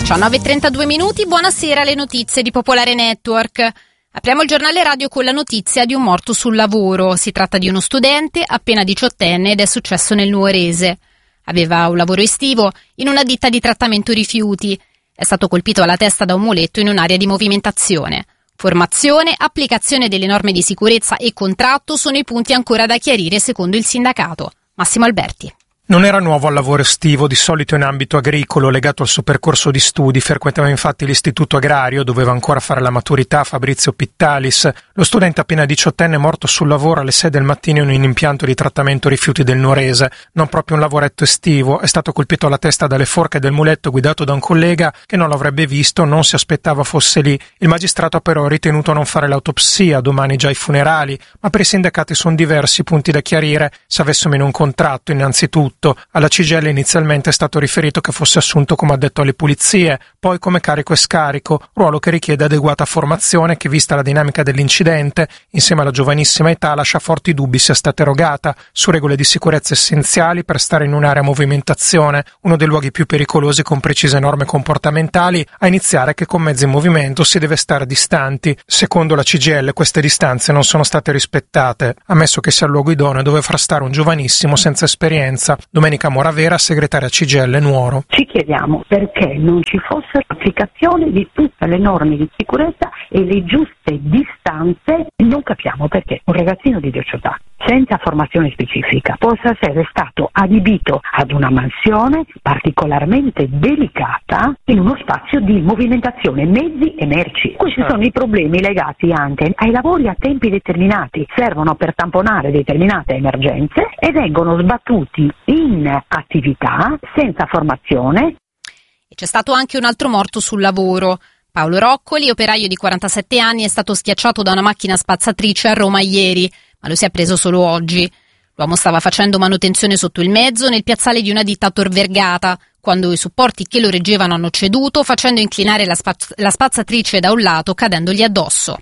19:32, buonasera, le notizie di Popolare Network. Apriamo il giornale radio con la notizia di un morto sul lavoro. Si tratta di uno studente appena 18enne ed è successo nel Nuorese. Aveva un lavoro estivo in una ditta di trattamento rifiuti. È stato colpito alla testa da un muletto in un'area di movimentazione. Formazione, applicazione delle norme di sicurezza e contratto sono i punti ancora da chiarire secondo il sindacato. Massimo Alberti. Non era nuovo al lavoro estivo, di solito in ambito agricolo, legato al suo percorso di studi. Frequentava infatti l'istituto agrario, doveva ancora fare la maturità. Fabrizio Pittalis, lo studente appena 18enne morto sul lavoro alle 6 del mattino in un impianto di trattamento rifiuti del Nuorese. Non proprio un lavoretto estivo, è stato colpito alla testa dalle forche del muletto guidato da un collega che non l'avrebbe visto, non si aspettava fosse lì. Il magistrato ha però ritenuto non fare l'autopsia, domani già i funerali, ma per i sindacati sono diversi punti da chiarire. Se avesse o meno un contratto, innanzitutto. Alla CGIL inizialmente è stato riferito che fosse assunto come addetto alle pulizie, poi come carico e scarico, ruolo che richiede adeguata formazione che, vista la dinamica dell'incidente, insieme alla giovanissima età, lascia forti dubbi sia stata erogata su regole di sicurezza essenziali per stare in un'area a movimentazione, uno dei luoghi più pericolosi con precise norme comportamentali, a iniziare che con mezzi in movimento si deve stare distanti. Secondo la CGIL queste distanze non sono state rispettate, ammesso che sia il luogo idoneo dove far stare un giovanissimo senza esperienza. Domenica Moravera, segretaria CGIL Nuoro. Ci chiediamo perché non ci fosse applicazione di tutte le norme di sicurezza e le giuste distanze. Non capiamo perché un ragazzino di 18 anni senza formazione specifica possa essere stato adibito ad una mansione particolarmente delicata in uno spazio di movimentazione mezzi e merci. Questi sono i problemi legati anche ai lavori a tempi determinati, servono per tamponare determinate emergenze e vengono sbattuti in attività senza formazione. E c'è stato anche un altro morto sul lavoro. Paolo Roccoli, operaio di 47 anni, è stato schiacciato da una macchina spazzatrice a Roma ieri, ma lo si è preso solo oggi. L'uomo stava facendo manutenzione sotto il mezzo nel piazzale di una ditta a Tor Vergata, quando i supporti che lo reggevano hanno ceduto, facendo inclinare la spazzatrice da un lato, cadendogli addosso.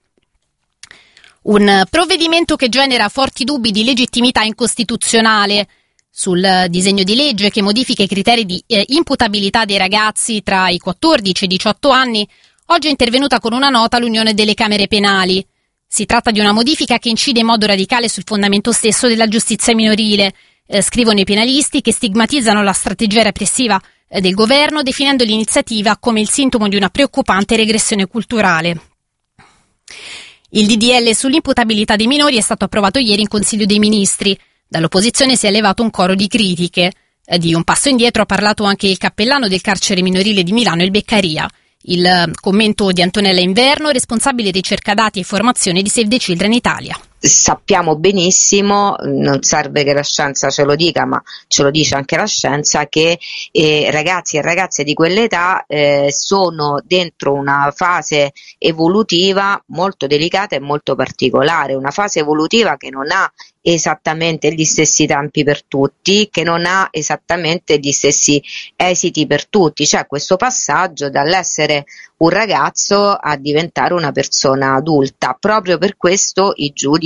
Un provvedimento che genera forti dubbi di legittimità incostituzionale. Sul disegno di legge che modifica i criteri di imputabilità dei ragazzi tra i 14 e i 18 anni, oggi è intervenuta con una nota l'Unione delle Camere Penali. Si tratta di una modifica che incide in modo radicale sul fondamento stesso della giustizia minorile, scrivono i penalisti, che stigmatizzano la strategia repressiva del governo, definendo l'iniziativa come il sintomo di una preoccupante regressione culturale. Il DDL sull'imputabilità dei minori è stato approvato ieri in Consiglio dei Ministri. Dall'opposizione si è levato un coro di critiche. Di un passo indietro ha parlato anche il cappellano del carcere minorile di Milano, il Beccaria. Il commento di Antonella Inverno, responsabile ricerca dati e formazione di Save the Children Italia. Sappiamo benissimo, non serve che la scienza ce lo dica, ma ce lo dice anche la scienza, che ragazzi e ragazze di quell'età sono dentro una fase evolutiva molto delicata e molto particolare, una fase evolutiva che non ha esattamente gli stessi tempi per tutti, che non ha esattamente gli stessi esiti per tutti. C'è questo passaggio dall'essere un ragazzo a diventare una persona adulta. Proprio per questo i giudici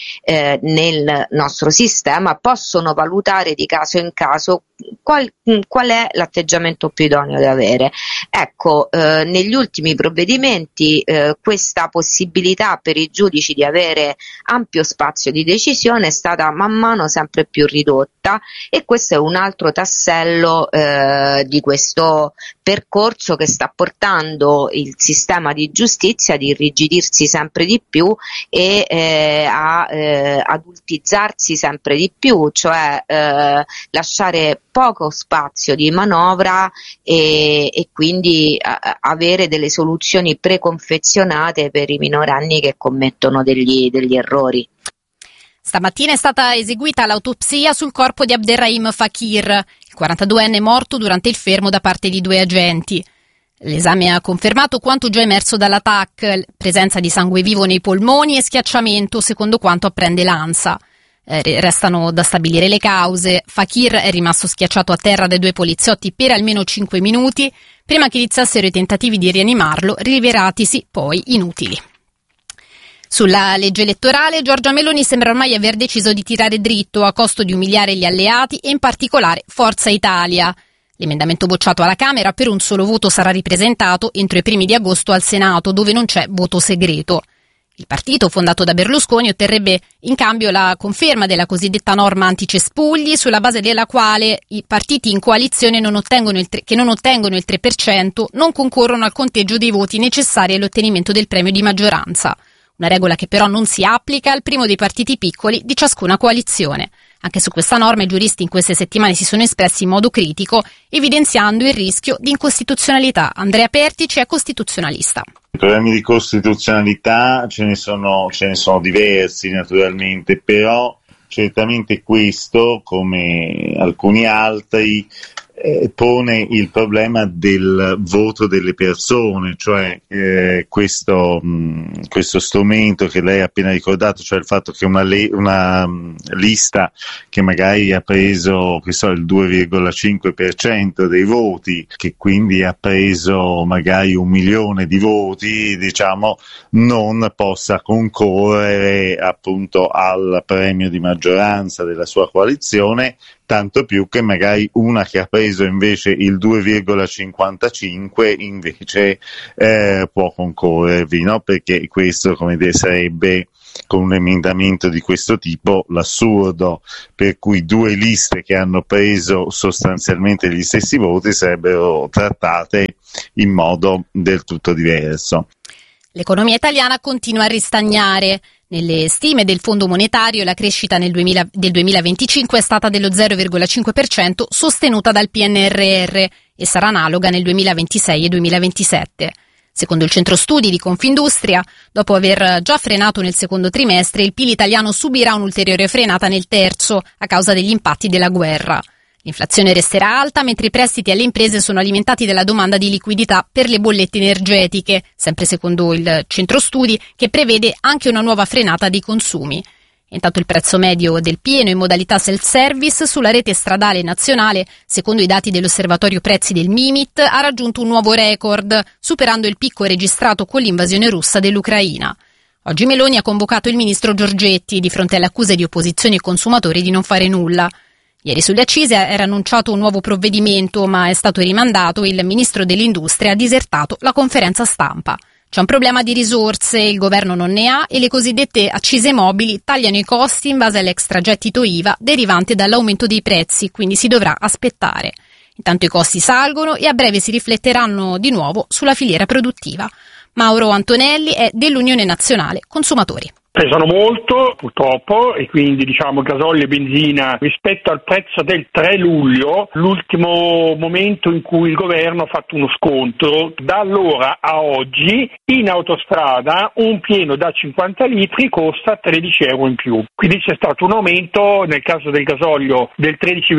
nel nostro sistema possono valutare di caso in caso qual è l'atteggiamento più idoneo da avere. Ecco, negli ultimi provvedimenti questa possibilità per i giudici di avere ampio spazio di decisione è stata man mano sempre più ridotta, e questo è un altro tassello di questo percorso che sta portando il sistema di giustizia ad irrigidirsi sempre di più e a adultizzarsi sempre di più, cioè lasciare poco spazio di manovra e quindi avere delle soluzioni preconfezionate per i minorenni che commettono degli errori. Stamattina è stata eseguita l'autopsia sul corpo di Abderrahim Fakir, il 42enne morto durante il fermo da parte di 2 agenti. L'esame ha confermato quanto già emerso dalla TAC, presenza di sangue vivo nei polmoni e schiacciamento, secondo quanto apprende l'ANSA. Restano da stabilire le cause. Fakir è rimasto schiacciato a terra dai 2 poliziotti per almeno 5 minuti, prima che iniziassero i tentativi di rianimarlo, rivelatisi poi inutili. Sulla legge elettorale, Giorgia Meloni sembra ormai aver deciso di tirare dritto a costo di umiliare gli alleati e in particolare Forza Italia. L'emendamento bocciato alla Camera per un solo voto sarà ripresentato entro i primi di agosto al Senato, dove non c'è voto segreto. Il partito, fondato da Berlusconi, otterrebbe in cambio la conferma della cosiddetta norma anticespugli, sulla base della quale i partiti in coalizione che non ottengono il 3% non concorrono al conteggio dei voti necessari all'ottenimento del premio di maggioranza. Una regola che però non si applica al primo dei partiti piccoli di ciascuna coalizione. Anche su questa norma i giuristi in queste settimane si sono espressi in modo critico, evidenziando il rischio di incostituzionalità. Andrea Pertici è costituzionalista. I problemi di costituzionalità ce ne sono diversi naturalmente, però certamente questo, come alcuni altri, pone il problema del voto delle persone, cioè questo strumento che lei ha appena ricordato, cioè il fatto che una lista che magari ha preso il 2,5% dei voti, che quindi ha preso magari 1 milione di voti, non possa concorrere appunto al premio di maggioranza della sua coalizione, tanto più che magari una che ha preso invece il 2,55 invece può concorrervi, no? Perché questo, sarebbe, con un emendamento di questo tipo, l'assurdo per cui 2 liste che hanno preso sostanzialmente gli stessi voti sarebbero trattate in modo del tutto diverso. L'economia italiana continua a ristagnare. Nelle stime del Fondo Monetario la crescita del 2025 è stata dello 0,5%, sostenuta dal PNRR, e sarà analoga nel 2026 e 2027. Secondo il centro studi di Confindustria, dopo aver già frenato nel secondo trimestre, il PIL italiano subirà un'ulteriore frenata nel terzo a causa degli impatti della guerra. L'inflazione resterà alta, mentre i prestiti alle imprese sono alimentati dalla domanda di liquidità per le bollette energetiche, sempre secondo il centro studi, che prevede anche una nuova frenata dei consumi. Intanto il prezzo medio del pieno in modalità self-service sulla rete stradale nazionale, secondo i dati dell'osservatorio prezzi del Mimit, ha raggiunto un nuovo record, superando il picco registrato con l'invasione russa dell'Ucraina. Oggi Meloni ha convocato il ministro Giorgetti di fronte alle accuse di opposizione e consumatori di non fare nulla. Ieri sulle accise era annunciato un nuovo provvedimento, ma è stato rimandato. Il ministro dell'Industria ha disertato la conferenza stampa. C'è un problema di risorse, il governo non ne ha e le cosiddette accise mobili tagliano i costi in base all'extragettito IVA derivante dall'aumento dei prezzi, quindi si dovrà aspettare. Intanto i costi salgono e a breve si rifletteranno di nuovo sulla filiera produttiva. Mauro Antonelli è dell'Unione Nazionale Consumatori. Pesano molto purtroppo, e quindi gasolio e benzina rispetto al prezzo del 3 luglio, l'ultimo momento in cui il governo ha fatto uno sconto. Da allora a oggi in autostrada un pieno da 50 litri costa 13 euro in più, quindi c'è stato un aumento nel caso del gasolio del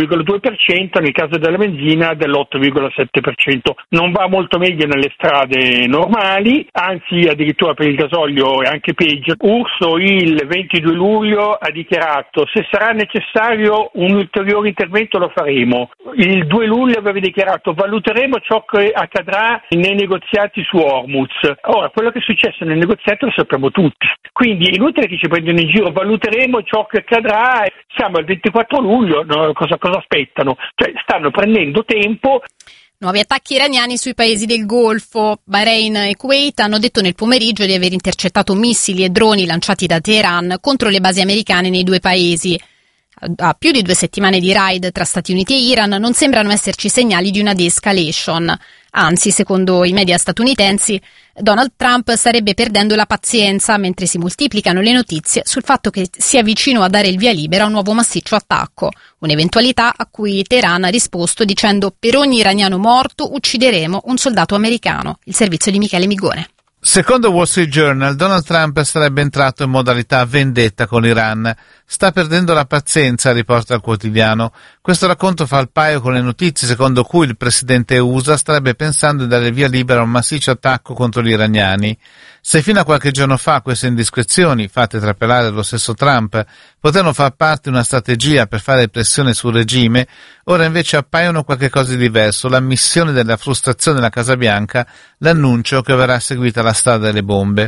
13,2%, nel caso della benzina dell'8,7%. Non va molto meglio nelle strade normali, anzi addirittura per il gasolio è anche peggio. Urso il 22 luglio ha dichiarato: se sarà necessario un ulteriore intervento lo faremo. Il 2 luglio aveva dichiarato: valuteremo ciò che accadrà nei negoziati su Hormuz. Ora, quello che è successo nel negoziato lo sappiamo tutti, quindi è inutile che ci prendono in giro. Valuteremo ciò che accadrà. Siamo al 24 luglio, no? Cosa aspettano? Cioè, stanno prendendo tempo. Nuovi attacchi iraniani sui paesi del Golfo. Bahrain e Kuwait hanno detto nel pomeriggio di aver intercettato missili e droni lanciati da Teheran contro le basi americane nei due paesi. A più di 2 settimane di raid tra Stati Uniti e Iran non sembrano esserci segnali di una de-escalation. Anzi, secondo i media statunitensi, Donald Trump starebbe perdendo la pazienza mentre si moltiplicano le notizie sul fatto che sia vicino a dare il via libera a un nuovo massiccio attacco, un'eventualità a cui Teheran ha risposto dicendo: per ogni iraniano morto uccideremo un soldato americano. Il servizio di Michele Migone. Secondo Wall Street Journal, Donald Trump sarebbe entrato in modalità vendetta con l'Iran. Sta perdendo la pazienza, riporta il quotidiano. Questo racconto fa il paio con le notizie secondo cui il presidente USA starebbe pensando di dare via libera a un massiccio attacco contro gli iraniani. Se fino a qualche giorno fa queste indiscrezioni, fatte trapelare dallo stesso Trump, potevano far parte di una strategia per fare pressione sul regime, ora invece appaiono qualche cosa di diverso: l'ammissione della frustrazione della Casa Bianca, l'annuncio che verrà seguita la strada delle bombe.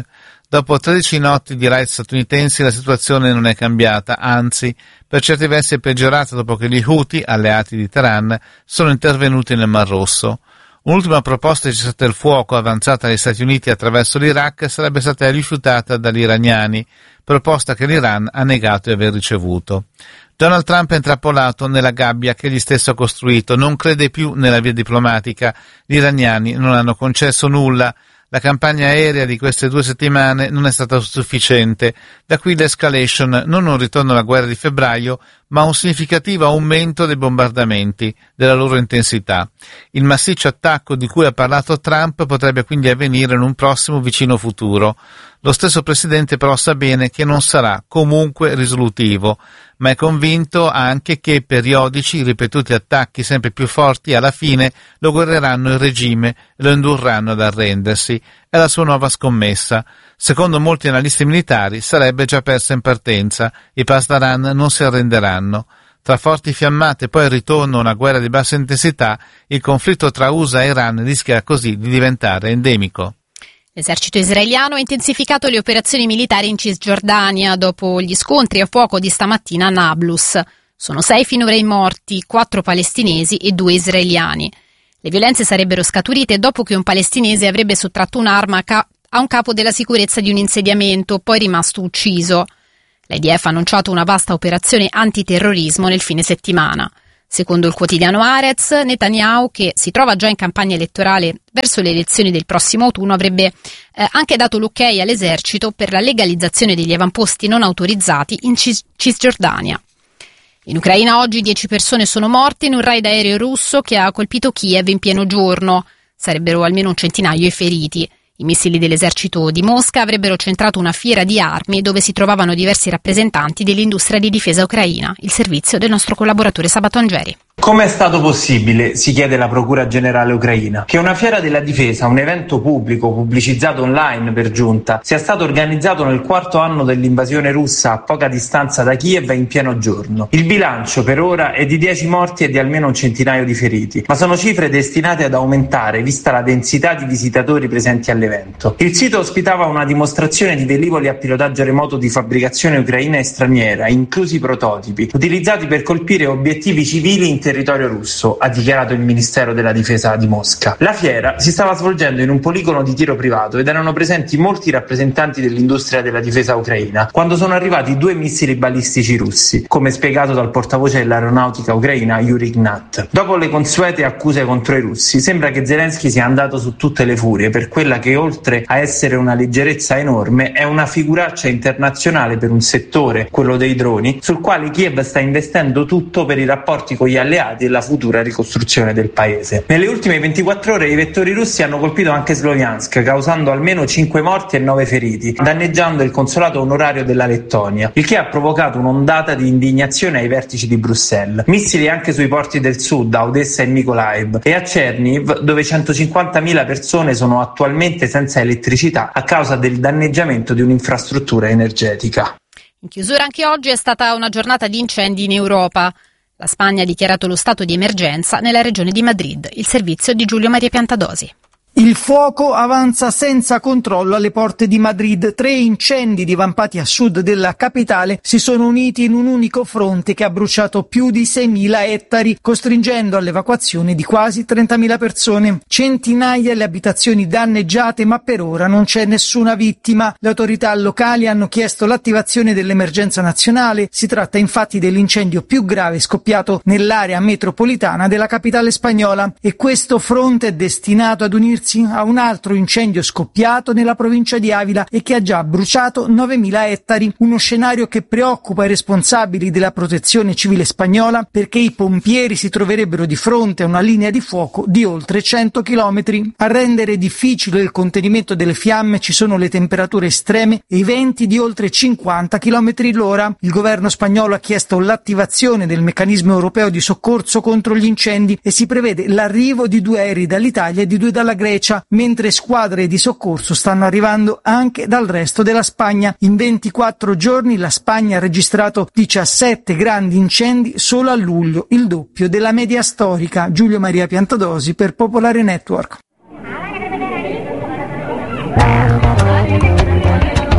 Dopo 13 notti di raid statunitensi la situazione non è cambiata, anzi, per certi versi è peggiorata dopo che gli Houthi, alleati di Teheran, sono intervenuti nel Mar Rosso. Un'ultima proposta di cessate il fuoco avanzata dagli Stati Uniti attraverso l'Iraq sarebbe stata rifiutata dagli iraniani, proposta che l'Iran ha negato di aver ricevuto. Donald Trump è intrappolato nella gabbia che egli stesso ha costruito, non crede più nella via diplomatica, gli iraniani non hanno concesso nulla. La campagna aerea di queste 2 settimane non è stata sufficiente, da qui l'escalation, non un ritorno alla guerra di febbraio, ma un significativo aumento dei bombardamenti, della loro intensità. Il massiccio attacco di cui ha parlato Trump potrebbe quindi avvenire in un prossimo vicino futuro. Lo stesso presidente però sa bene che non sarà comunque risolutivo, ma è convinto anche che periodici, ripetuti attacchi sempre più forti alla fine lo guerreranno il regime e lo indurranno ad arrendersi. È la sua nuova scommessa. Secondo molti analisti militari sarebbe già persa in partenza, i Pasdaran non si arrenderanno. Tra forti fiammate e poi il ritorno a una guerra di bassa intensità, il conflitto tra USA e Iran rischia così di diventare endemico. L'esercito israeliano ha intensificato le operazioni militari in Cisgiordania dopo gli scontri a fuoco di stamattina a Nablus. Sono 6 finora i morti, 4 palestinesi e 2 israeliani. Le violenze sarebbero scaturite dopo che un palestinese avrebbe sottratto un'arma a un capo della sicurezza di un insediamento, poi rimasto ucciso. L'IDF ha annunciato una vasta operazione antiterrorismo nel fine settimana. Secondo il quotidiano Haaretz, Netanyahu, che si trova già in campagna elettorale verso le elezioni del prossimo autunno, avrebbe anche dato l'ok all'esercito per la legalizzazione degli avamposti non autorizzati in Cisgiordania. In Ucraina oggi 10 persone sono morte in un raid aereo russo che ha colpito Kiev in pieno giorno. Sarebbero almeno un centinaio i feriti. I missili dell'esercito di Mosca avrebbero centrato una fiera di armi dove si trovavano diversi rappresentanti dell'industria di difesa ucraina. Il servizio del nostro collaboratore Sabato Angeri. Come è stato possibile, si chiede la Procura Generale ucraina, che una fiera della difesa, un evento pubblico pubblicizzato online per giunta, sia stato organizzato nel 4° anno dell'invasione russa a poca distanza da Kiev e in pieno giorno? Il bilancio per ora è di 10 morti e di almeno un centinaio di feriti, ma sono cifre destinate ad aumentare vista la densità di visitatori presenti all'evento. Il sito ospitava una dimostrazione di velivoli a pilotaggio remoto di fabbricazione ucraina e straniera, inclusi prototipi, utilizzati per colpire obiettivi civili in territorio russo, ha dichiarato il Ministero della Difesa di Mosca. La fiera si stava svolgendo in un poligono di tiro privato ed erano presenti molti rappresentanti dell'industria della difesa ucraina quando sono arrivati 2 missili balistici russi, come spiegato dal portavoce dell'aeronautica ucraina Yuri Ignat. Dopo le consuete accuse contro i russi, sembra che Zelensky sia andato su tutte le furie per quella che, oltre a essere una leggerezza enorme, è una figuraccia internazionale per un settore, quello dei droni, sul quale Kiev sta investendo tutto per i rapporti con gli alleati e la futura ricostruzione del paese. Nelle ultime 24 ore i vettori russi hanno colpito anche Sloviansk, causando almeno 5 morti e 9 feriti, danneggiando il consolato onorario della Lettonia, il che ha provocato un'ondata di indignazione ai vertici di Bruxelles. Missili anche sui porti del sud, a Odessa e Mykolaiv, e a Chernihiv, dove 150.000 persone sono attualmente senza elettricità a causa del danneggiamento di un'infrastruttura energetica. In chiusura anche oggi è stata una giornata di incendi in Europa. La Spagna ha dichiarato lo stato di emergenza nella regione di Madrid. Il servizio di Giulio Maria Piantadosi. Il fuoco avanza senza controllo alle porte di Madrid. 3 incendi divampati a sud della capitale si sono uniti in un unico fronte che ha bruciato più di 6.000 ettari, costringendo all'evacuazione di quasi 30.000 persone. Centinaia le abitazioni danneggiate, ma per ora non c'è nessuna vittima. Le autorità locali hanno chiesto l'attivazione dell'emergenza nazionale. Si tratta infatti dell'incendio più grave scoppiato nell'area metropolitana della capitale spagnola, e questo fronte è destinato ad unirsi a un altro incendio scoppiato nella provincia di Avila e che ha già bruciato 9.000 ettari, uno scenario che preoccupa i responsabili della protezione civile spagnola, perché i pompieri si troverebbero di fronte a una linea di fuoco di oltre 100 chilometri. A rendere difficile il contenimento delle fiamme ci sono le temperature estreme e i venti di oltre 50 chilometri l'ora. Il governo spagnolo ha chiesto l'attivazione del meccanismo europeo di soccorso contro gli incendi e si prevede l'arrivo di 2 aerei dall'Italia e di 2 dalla Grecia, mentre squadre di soccorso stanno arrivando anche dal resto della Spagna. In 24 giorni la Spagna ha registrato 17 grandi incendi solo a luglio, il doppio della media storica. Giulio Maria Piantadosi per Popolare Network.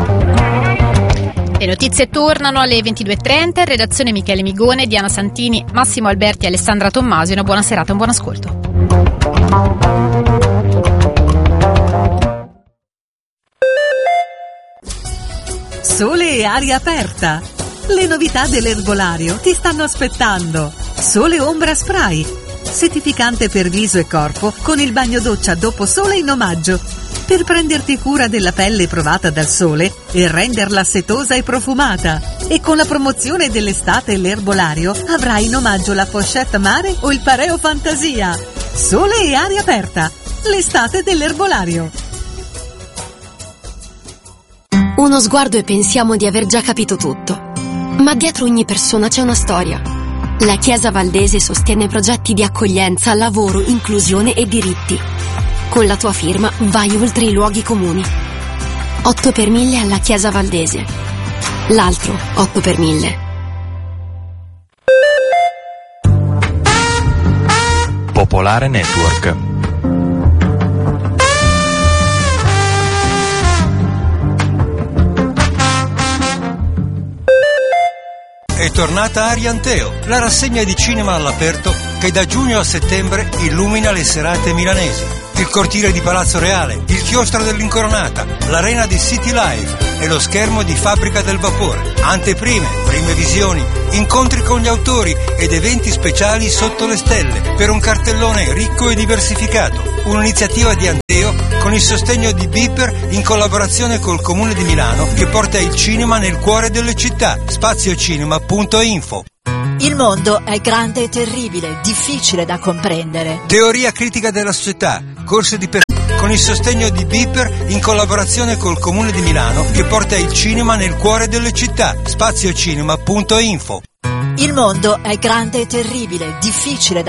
Le notizie tornano alle 22.30, in redazione Michele Migone, Diana Santini, Massimo Alberti e Alessandra Tommasi. Una buona serata e un buon ascolto. Sole e aria aperta. Le novità dell'erbolario ti stanno aspettando. Sole Ombra Spray, settificante per viso e corpo con il bagno doccia dopo sole in omaggio, per prenderti cura della pelle provata dal sole e renderla setosa e profumata. E con la promozione dell'estate e l'erbolario avrai in omaggio la pochette mare o il pareo fantasia. Sole e aria aperta, l'estate dell'erbolario. Uno sguardo e pensiamo di aver già capito tutto. Ma dietro ogni persona c'è una storia. La Chiesa Valdese sostiene progetti di accoglienza, lavoro, inclusione e diritti. Con la tua firma vai oltre i luoghi comuni. 8 per 1000 alla Chiesa Valdese. L'altro 8 per 1000. Popolare Network. È tornata Arianteo, la rassegna di cinema all'aperto che da giugno a settembre illumina le serate milanesi. Il cortile di Palazzo Reale, il chiostro dell'Incoronata, l'arena di City Life e lo schermo di Fabbrica del Vapore. Anteprime, prime visioni, incontri con gli autori ed eventi speciali sotto le stelle per un cartellone ricco e diversificato. Un'iniziativa di Anteo con il sostegno di Beeper in collaborazione col Comune di Milano che porta il cinema nel cuore delle città. Spaziocinema.info. Il mondo è grande e terribile, difficile da comprendere. Teoria critica della società, corsi di con il sostegno di Beeper in collaborazione col Comune di Milano che porta il cinema nel cuore delle città. Spaziocinema.info. Il mondo è grande e terribile, difficile da